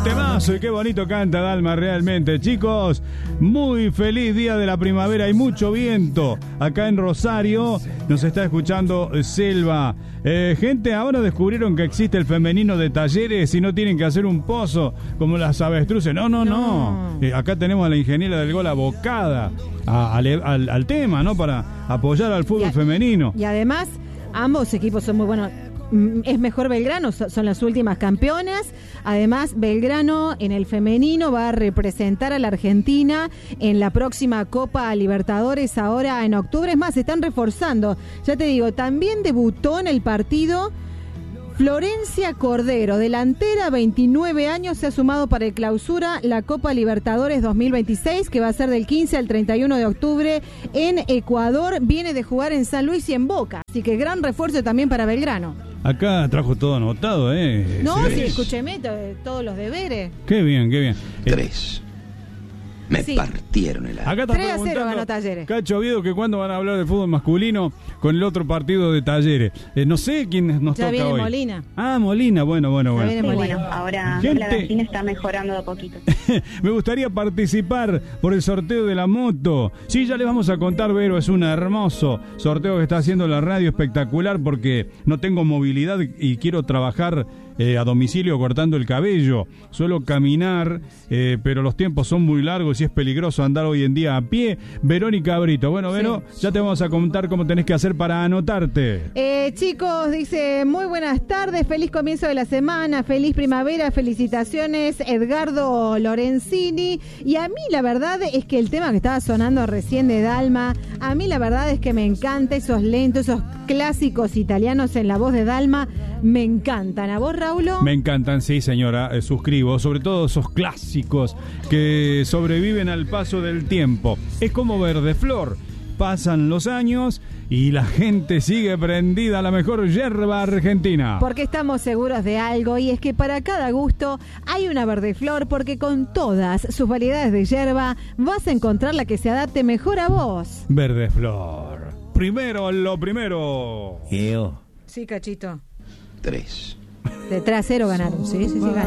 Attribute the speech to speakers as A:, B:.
A: temazo y qué bonito canta Dalma realmente, chicos. Muy feliz día de la primavera y mucho viento. Acá en Rosario nos está escuchando Selva. Gente, ahora descubrieron que existe el femenino de Talleres y no tienen que hacer un pozo como las avestruces. No. Acá tenemos a la ingeniera del gol abocada al tema, ¿no? Para apoyar al fútbol femenino.
B: Y además, ambos equipos son muy buenos. Es mejor Belgrano, son las últimas campeonas. Además, Belgrano en el femenino va a representar a la Argentina en la próxima Copa Libertadores ahora en octubre. Es más, se están reforzando. Ya te digo, también debutó en el partido Florencia Cordero, delantera, 29 años, se ha sumado para el clausura la Copa Libertadores 2026, que va a ser del 15 al 31 de octubre en Ecuador. Viene de jugar en San Luis y en Boca, así que gran refuerzo también para Belgrano.
A: Acá trajo todo anotado, ¿eh?
B: No, sí, escúcheme, todos los deberes.
A: Qué bien.
C: 3. Me partieron el alma.
A: Acá está
B: 3-0 ganó Talleres.
A: Cacho Oviedo, que cuándo van a hablar de fútbol masculino con el otro partido de Talleres. No sé quién nos
B: ya
A: toca
B: viene
A: hoy.
B: Molina.
A: Ah, Molina, bueno.
B: Viene Molina.
D: Bueno, ahora
A: Gente,
D: la García está mejorando de a poquito.
A: Me gustaría participar por el sorteo de la moto. Sí, ya les vamos a contar, Vero, es un hermoso sorteo que está haciendo la radio, espectacular, porque no tengo movilidad y quiero trabajar a domicilio cortando el cabello. Suelo caminar, pero los tiempos son muy largos y es peligroso andar hoy en día a pie. Verónica Brito. Bueno, Vero, ya te vamos a contar cómo tenés que hacer para anotarte.
B: Chicos, dice, muy buenas tardes, feliz comienzo de la semana, feliz primavera, felicitaciones, Edgardo Lorenzini. Y a mí la verdad es que el tema que estaba sonando recién de Dalma, a mí la verdad es que me encanta esos lentos, esos clásicos italianos en la voz de Dalma, me encantan. ¿A vos, Raulo?
A: Me encantan, sí, señora, suscribo, sobre todo esos clásicos que sobreviven al paso del tiempo. Es como Verdeflor, pasan los años y la gente sigue prendida a la mejor yerba argentina.
B: Porque estamos seguros de algo, y es que para cada gusto hay una Verdeflor, porque con todas sus variedades de yerba vas a encontrar la que se adapte mejor a vos.
A: Verdeflor. Primero lo primero.
B: Sí, Cachito.
C: 3.
B: De 3-0 ganaron, sí, ganaron.